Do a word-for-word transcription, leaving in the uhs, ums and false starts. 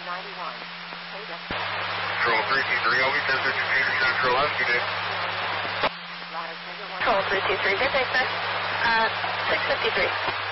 ninety-one. Control three two three, I'll be tested computer central. Have a good day. Control three two three, good day, sir. Uh, six fifty-three.